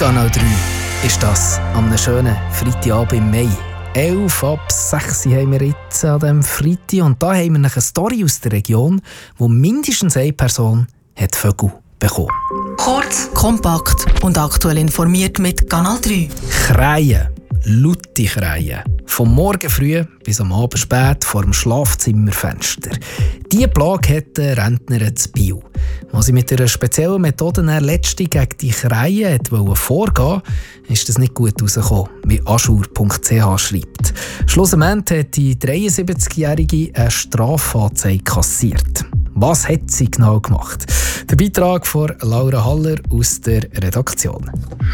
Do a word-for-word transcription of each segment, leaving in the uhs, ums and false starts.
Kanal drei ist das am einem schönen Freitagabend im Mai. elf ab sechs haben wir jetzt an diesem Freitag. Und da haben wir eine Story aus der Region, wo mindestens eine Person hat Vögel bekommen. Kurz, kompakt und aktuell informiert mit Kanal drei. Krähen, laute Krähen. Vom Morgen früh bis am Abend spät vor dem Schlafzimmerfenster. Diese Plage hat eine Rentnerin zu Biel. Als sie mit einer speziellen Methode letzte gegen die Krähen vorgehen wollte, ist das nicht gut herausgekommen, wie aschur punkt c h schreibt. Schlussendlich hat die dreiundsiebzigjährige eine Strafanzeige kassiert. Was hat sie genau gemacht? Der Beitrag von Laura Haller aus der Redaktion.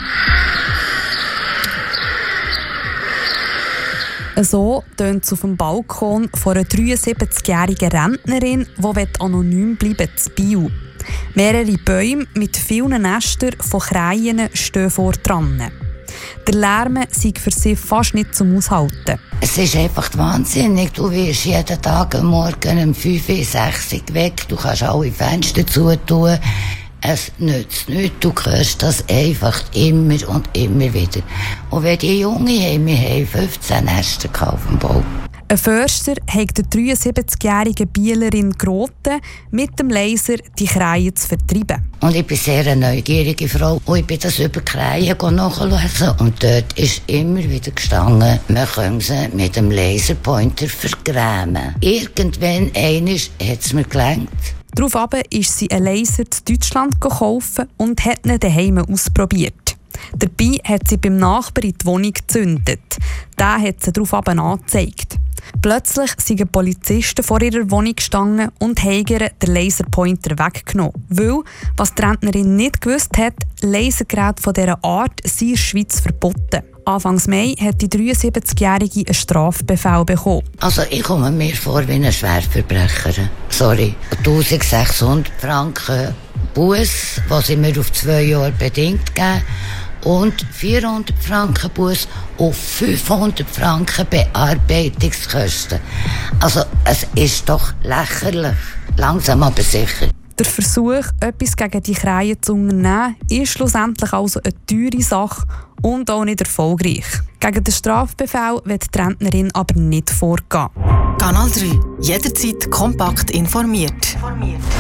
So tönt es auf dem Balkon von einer dreiundsiebzigjährigen Rentnerin, die anonym bleiben zu Biel. Mehrere Bäume mit vielen Nestern von Krähen stehen vor dran. Der Lärm sei für sie fast nicht zum Aushalten. Es ist einfach wahnsinnig. Du wirst jeden Tag am Morgen um fünf, sechs Uhr weg. Du kannst alle Fenster zutun. Es nützt nichts. Du hörst das einfach immer und immer wieder. Und wenn die Jungen haben, wir haben fünfzehn Nester auf dem Bau. Ein Förster hat der dreiundsiebzigjährige Bielerin geraten, mit dem Laser die Krähen zu vertreiben. Und ich bin sehr eine neugierige Frau. Und ich bin das über Krähen nachlesen. Und dort ist immer wieder gestanden, man könnte sie mit dem Laserpointer vergrämen. Irgendwann einmal hat es mir gelangt. Daraufhin ist sie einen Laser in Deutschland gekauft und hat ihn daheim ausprobiert. Dabei hat sie beim Nachbarn in die Wohnung gezündet. Der hat sie daraufhin angezeigt. Plötzlich sind Polizisten vor ihrer Wohnung gestanden und haben ihr den Laserpointer weggenommen. Weil, was die Rentnerin nicht gewusst hat, Lasergeräte von dieser Art sind in der Schweiz verboten. Anfangs Mai hat die dreiundsiebzigjährige einen Strafbefehl bekommen. Also ich komme mir vor wie ein Schwerverbrecher. Sorry. eintausendsechshundert Franken Buß, was sie mir auf zwei Jahre bedingt geben. Und vierhundert Franken Buß und fünfhundert Franken Bearbeitungskosten. Also es ist doch lächerlich. Langsam aber sicher. Der Versuch, etwas gegen die Krähen zu unternehmen, ist schlussendlich also eine teure Sache und auch nicht erfolgreich. Gegen den Strafbefehl wird die Rentnerin aber nicht vorgehen. Kanal drei. Jederzeit kompakt informiert.